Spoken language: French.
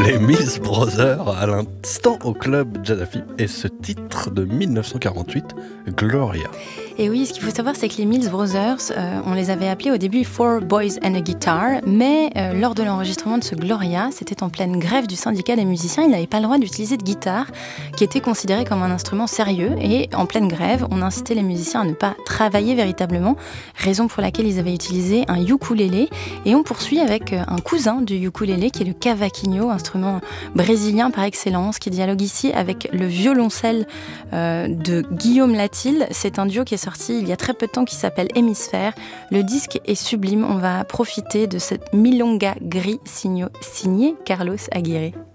Les Mills Brothers à l'instant au club Jazz FM et ce titre de 1948, Gloria. Et oui, ce qu'il faut savoir, c'est que les Mills Brothers, on les avait appelés au début Four Boys and a Guitar, mais lors de l'enregistrement de ce Gloria, c'était en pleine grève du syndicat des musiciens, ils n'avaient pas le droit d'utiliser de guitare, qui était considérée comme un instrument sérieux, et en pleine grève, on incitait les musiciens à ne pas travailler véritablement, raison pour laquelle ils avaient utilisé un ukulélé, et on poursuit avec un cousin du ukulélé, qui est le cavaquinho, instrument brésilien par excellence, qui dialogue ici avec le violoncelle de Guillaume Latil. C'est un duo qui est sorti il y a très peu de temps qui s'appelle Hémisphère. Le disque est sublime, on va profiter de cette milonga gris signé Carlos Aguirre.